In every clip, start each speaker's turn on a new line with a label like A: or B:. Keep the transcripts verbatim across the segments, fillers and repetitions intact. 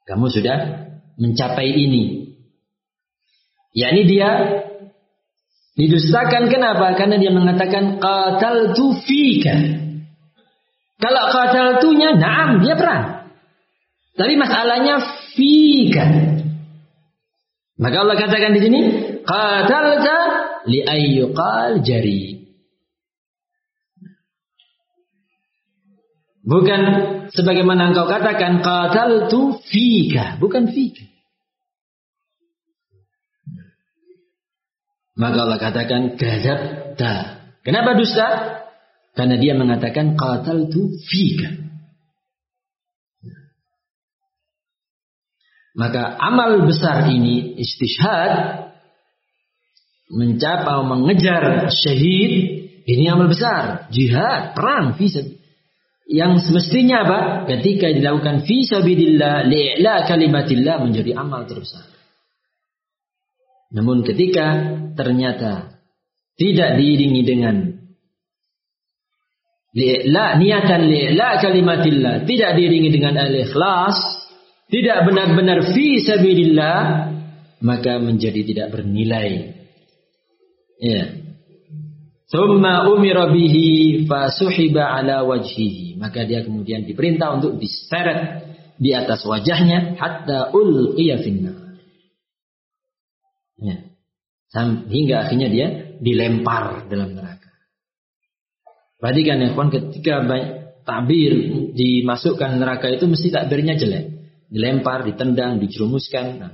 A: Kamu sudah mencapai ini. Yakni dia didustakan. Kenapa? Karena dia mengatakan qataltu fika. Kalau qataltunya, na'am, dia perang. Tapi masalahnya fika. Maka Allah katakan di sini qatalta li ayyuqal jari. Bukan sebagaimana engkau katakan qataltu fika, bukan fika. Maka Allah katakan kadzabta. Kenapa dusta? Karena dia mengatakan qataltu fika. Maka amal besar ini istishhad, mencapai mengejar syahid, ini amal besar, jihad, perang fisabilillah. Yang semestinya apa? Ketika dilakukan fi sabilillah, li'la kalimatillah, menjadi amal terbesar. Namun ketika ternyata tidak diiringi dengan li'la, niatan li'la kalimatillah, tidak diiringi dengan al-ikhlas, tidak benar-benar fi sabilillah, maka menjadi tidak bernilai. Ya. Tsumma umira bihi fasuhiba ala wajhihi, maka dia kemudian diperintah untuk diseret di atas wajahnya hatta ulqiya finnar. Ya. Hingga akhirnya dia dilempar dalam neraka. Perhatikan ya kawan, ketika takbir dimasukkan neraka itu mesti takbirnya jelek. Dilempar, ditendang, dijerumuskan. Nah.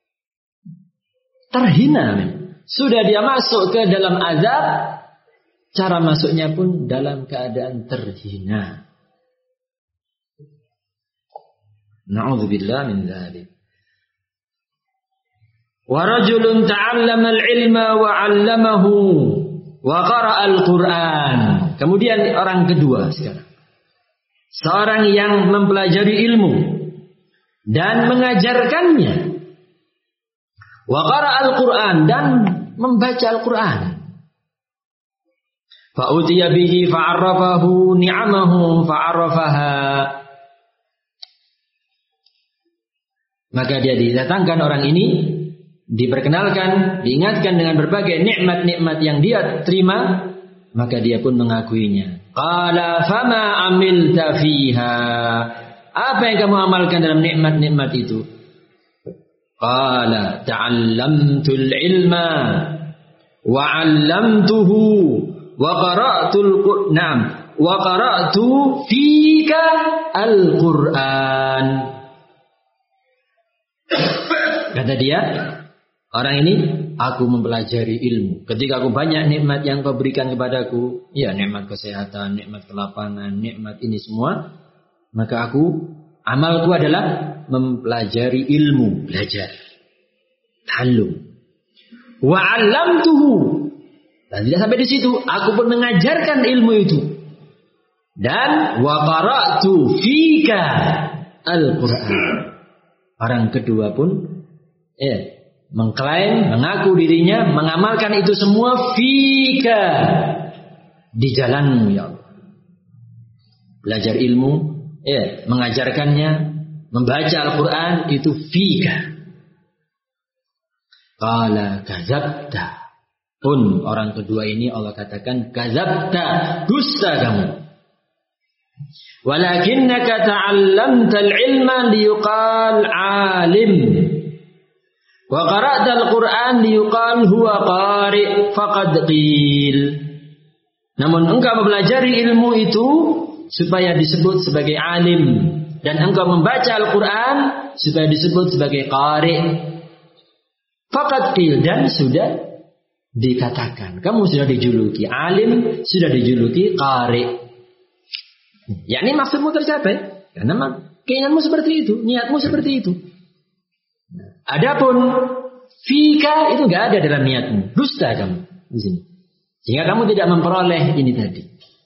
A: Terhina. Sudah dia masuk ke dalam azab, cara masuknya pun dalam keadaan terhina. Na'udzubillah min dzalik. Wa rajulun ta'allama al-ilma wa 'allamahu wa qara'a al-Qur'an. Kemudian orang kedua sekarang. Seorang yang mempelajari ilmu dan mengajarkannya. Wa qara'a al-Qur'an, dan membaca Al-Qur'an. Fa'utiya bihi fa'arrafahu ni'amahu fa'arrafaha. Maka dia didatangkan orang ini, diperkenalkan, diingatkan dengan berbagai nikmat-nikmat yang dia terima, maka dia pun mengakuinya. Qala fama amilta fiha. Apa yang kamu amalkan dalam nikmat-nikmat itu? Qala ta'allamtul ilma wa 'allamtuhu wa qara'tul Qur'an wa qara'tu fika al-Qur'an. Kata dia, orang ini, aku mempelajari ilmu. Ketika aku banyak nikmat yang kau berikan kepadaku, ya nikmat kesehatan, nikmat kelapangan, nikmat ini semua, maka aku, amalku adalah mempelajari ilmu, belajar, ta'allum. Wa 'allamtuhu. Dan tidak sampai di situ, aku pun mengajarkan ilmu itu. Dan wa qara'tu fika al-Qur'an. Orang kedua pun ya, mengklaim, mengaku dirinya mengamalkan itu semua fika, di jalanmu ya Allah. Belajar ilmu, ya, mengajarkannya, membaca Al-Quran itu fika. Qala kadzabta. Pun orang kedua ini Allah katakan kadzabta, dusta kamu. Walakinnaka ta'allamta al-ilma liyuqal 'alim. Wa qara'ta al-Qur'an liyuqal huwa qari' faqad qil. Namun engkau mempelajari ilmu itu supaya disebut sebagai alim, dan engkau membaca Al-Qur'an supaya disebut sebagai qari'. Faqad qil, dan sudah dikatakan kamu sudah dijuluki alim, sudah dijuluki qari'. Yakni maksudmu tercapai karena keinginanmu seperti itu, niatmu seperti itu. Adapun fika itu nggak ada dalam niatmu, dusta kamu di sini, sehingga kamu tidak memperoleh ini tadi.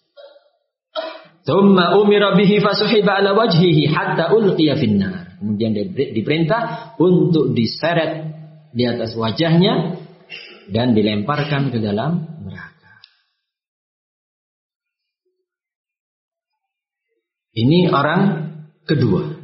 A: Tsumma umira bihi fasuhiba ala wajhihi hatta ulqiya finnar. Kemudian diperintah untuk diseret di atas wajahnya dan dilemparkan ke dalam neraka. Ini orang kedua.